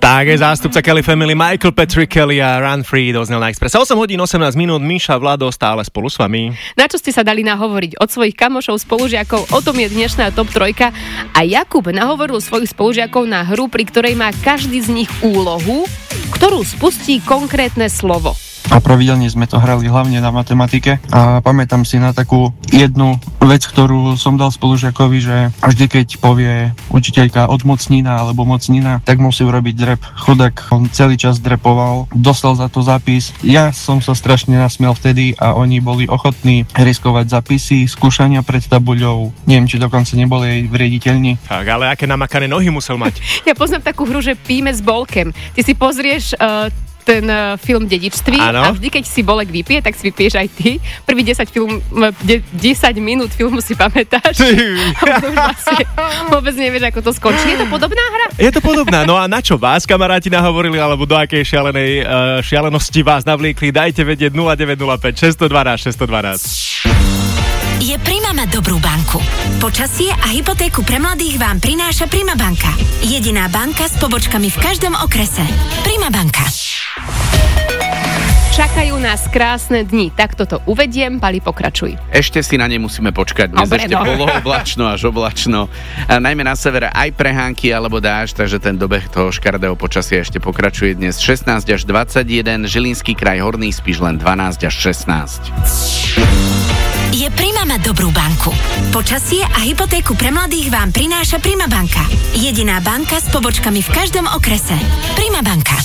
Tak je zástupca Kelly Family Michael Patrick Kelly a Run Free doznel na Express. 8 hodín 18 minút, Míša, Vlado stále spolu s vami. Na čo ste sa dali nahovoriť od svojich kamošov, spolužiakov, o tom je dnešná top 3. A Jakub nahovoril svojich spolužiakov na hru, pri ktorej má každý z nich úlohu, ktorú spustí konkrétne slovo. A pravidelne sme to hrali hlavne na matematike a pamätám si na takú jednu vec, ktorú som dal spolužiakovi, že vždy keď povie učiteľka odmocnina alebo mocnina, tak musí urobiť drep. Chudák, on celý čas drepoval, dostal za to zápis. Ja som sa strašne nasmiel vtedy a oni boli ochotní riskovať zápisy, skúšania pred tabuľou. Neviem, či dokonca neboli aj v riediteľni. Tak, ale aké namakané nohy musel mať. Ja poznám takú hru, že píme s bolkem. Ty si pozrieš ten film Dedičství a vždy, keď si bolek vypije, tak si vypiješ aj ty. Prvý 10 minút filmu si pamätáš. A vlastne vôbec nevieš, ako to skončí. Je to podobná hra? Je to podobná. No a na čo vás kamaráti nahovorili, alebo do akej šialenosti vás navliekli? Dajte vedieť 0905 612 612. Je Prima mať dobrú banku. Počasie a hypotéku pre mladých vám prináša Prima banka. Jediná banka s pobočkami v každom okrese. Prima banka. Čakajú nás krásne dni. Tak toto uvediem, Pali, pokračuj. Ešte si na ne musíme počkať. Dnes ešte polooblačno až oblačno. A najmä na severe aj prehánky alebo dážď, takže ten dobeh toho škaredého počasia ešte pokračuje dnes 16 až 21, Žilinský kraj, Horný Spiš len 12 až 16. Je Prima mať dobrú banku. Počasie a hypotéku pre mladých vám prináša Prima banka. Jediná banka s pobočkami v každom okrese. Prima banka.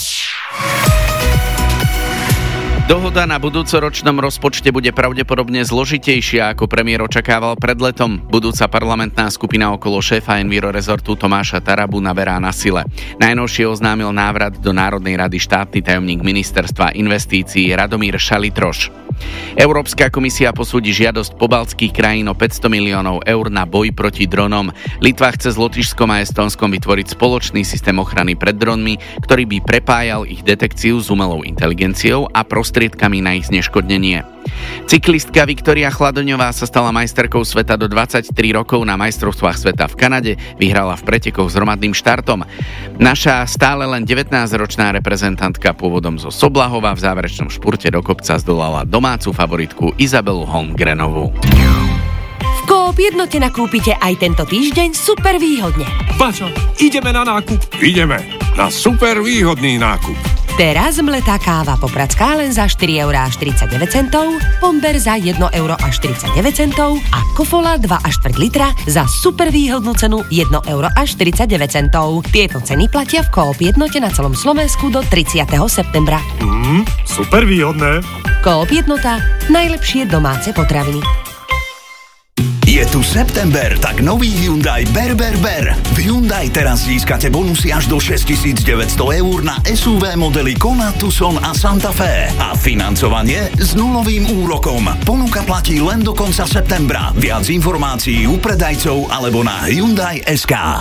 Dohoda na budúcoročnom rozpočte bude pravdepodobne zložitejšia, ako premiér očakával pred letom. Budúca parlamentná skupina okolo šéfa Enviro rezortu Tomáša Tarabu naberá na sile. Najnovšie oznámil návrat do Národnej rady štátny tajomník ministerstva investícií Radomír Šalitroš. Európska komisia posúdi žiadosť pobaltských krajín o 500 miliónov eur na boj proti dronom. Litva chce s Lotyšskom a Estónskom vytvoriť spoločný systém ochrany pred dronmi, ktorý by prepájal ich detekciu s umelou inteligenciou a prostriedkami na ich zneškodnenie. Cyklistka Viktória Chladoňová sa stala majsterkou sveta do 23 rokov na majstrovstvách sveta v Kanade, vyhrala v pretekoch s hromadným štartom. Naša stále len 19-ročná reprezentantka pôvodom zo Soblahova v záverečnom špurte do kopca zdolala domácu favoritku Izabelu Holmgrenovú. V Coop Jednote nakúpite aj tento týždeň super výhodne. Bačo, ideme na nákup. Ideme na super výhodný nákup. Teraz mletá káva Popradská len za 4,49 €, Pomber za 1,49 € a Kofola 2,4 litra za super výhodnú cenu 1,49 €. Tieto ceny platia v Coop Jednote na celom Slovensku do 30. septembra. Super výhodné. Coop Jednota, najlepšie domáce potraviny. Je tu september, tak nový Hyundai Ber. V Hyundai teraz získate bonusy až do 6 900 € na SUV modely Kona, Tucson a Santa Fe. A financovanie s nulovým úrokom. Ponuka platí len do konca septembra. Viac informácií u predajcov alebo na Hyundai.sk.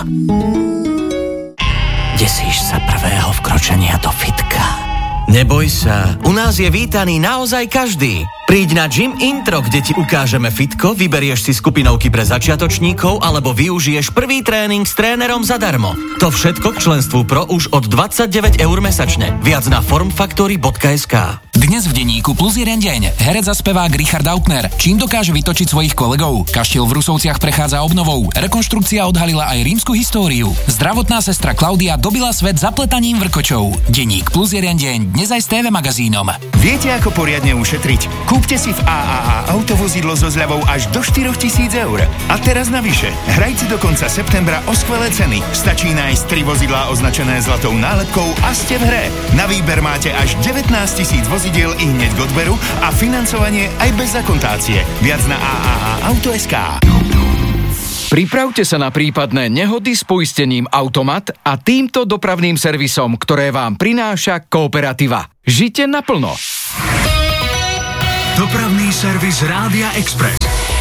Desíš sa prvého vkročenia do fitka? Neboj sa, u nás je vítaný naozaj každý. Príď na Gym Intro, kde ti ukážeme fitko, vyberieš si skupinovky pre začiatočníkov alebo využiješ prvý tréning s trénerom zadarmo. To všetko k členstvu Pro už od 29 € mesačne. Viac na formfactory.sk. Dnes v denníku Plus jeden deň. Herec a spevák Richard Autner. Čím dokáže vytočiť svojich kolegov? Kaštiel v Rusovciach prechádza obnovou. Rekonštrukcia odhalila aj rímsku históriu. Zdravotná sestra Klaudia dobila svet zapletaním vrkočov. Denník Plus jeden deň. Dnes aj s TV magazínom. Viete, ako poriadne ušetriť? Kúpte si v AAA autovozidlo so zľavou až do 4 000 €. A teraz navyše. Hrajte do konca septembra o skvelé ceny. Stačí nájsť 3 vozidlá označené zlatou nálepkou a ste v hre. Na výber máte až 19 000 vozidiel i hneď k odberu a financovanie aj bez akontácie. Viac na AAA-auto.sk. Pripravte sa na prípadné nehody s poistením Automat a týmto dopravným servisom, ktoré vám prináša Kooperativa. Žite naplno. Dopravný servis Rádia Express.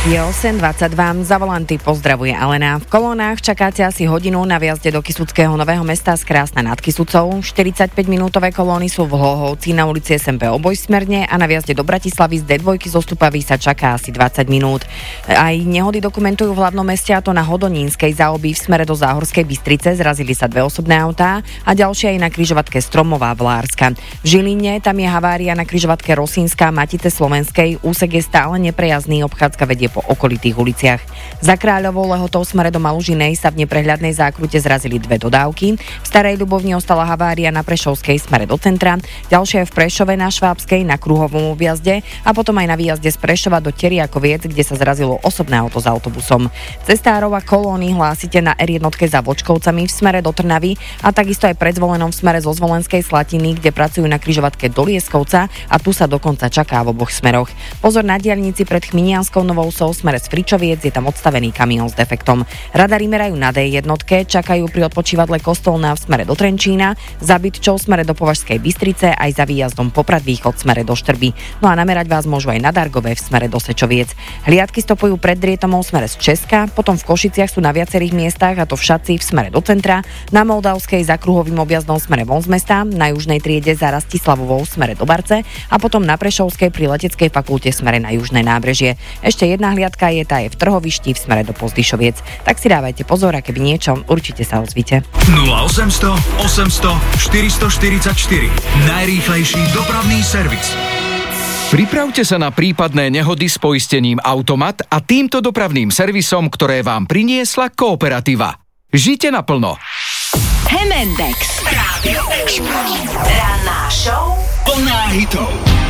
Je 8:22, za volanty pozdravuje Alena. V kolónach čakáte asi hodinu na viazde do Kysuckého Nového Mesta z Krásna nad Kysucou. 45-minútové kolóny sú v Hlohovci na ulici SMP obojsmerne a na viazde do Bratislavy z D2 zo Stupavy sa čaká asi 20 minút. Aj nehody dokumentujú v hlavnom meste, a to na Hodonínskej záoby v smere do Záhorskej Bystrice. Zrazili sa 2 osobné autá a ďalšia je na križovatke Stromová Vlárska. V Žiline tam je havária na križovatke Rosínska Matice Slovenskej. Úsek je stále neprejazdný, obchádzka vedie po okolitých uliciach. Za Kráľovou Lehotou smere do Malužinej sa v neprehľadnej zákrute zrazili 2 dodávky. V Starej Ľubovni ostala havária na Prešovskej smere do centra, ďalšia je v Prešove na Švábskej na kruhovom objazde a potom aj na výjazde z Prešova do Teriakoviec, kde sa zrazilo osobné auto s autobusom. Cestárov a kolóny hlásite na R1 za Vočkovcami v smere do Trnavy a takisto aj pred Zvolenom v smere zo Zvolenskej Slatiny, kde pracujú na križovatke do Lieskovca a tu sa dokonca čaká v oboch smeroch. Pozor na diaľnici pred Chminianskou Novou Osou smere z Fričoviec, je tam odstavený kamión s defektom. Radary merajú na D1, čakajú pri odpočívadle Kostolná v smere do Trenčína, za Bytčou v smere do Považskej Bystrice aj za výjazdom Poprad Východ v smere do Štrby. No a namerať vás môžu aj na Dargové v smere do Sečoviec. Hliadky stopujú pred Drietomou v smere z Česka, potom v Košiciach sú na viacerých miestach, a to v Šaci v smere do centra, na Moldavskej za kruhovým objazdom v smere von z mesta, na Južnej triede za Rastislavovou v smere do Barce a potom na Prešovskej pri Leteckej fakulte v smere na Južné nábrežie. Ešte jedna hliadka je v Trhovišti v smere do Pozdyšoviec. Tak si dávajte pozor, a keby niečo, určite sa ozvite. 0800 800 444. Najrýchlejší dopravný servis. Pripravte sa na prípadné nehody s poistením Automat a týmto dopravným servisom, ktoré vám priniesla Kooperativa. Žite naplno. Hemendex. Rádio Express. Ranná show plná hitov.